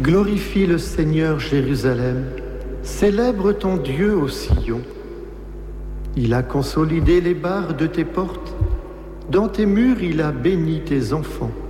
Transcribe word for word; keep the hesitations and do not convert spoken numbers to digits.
Glorifie le Seigneur Jérusalem, célèbre ton Dieu au Sion. Il a consolidé les barres de tes portes, dans tes murs il a béni tes enfants.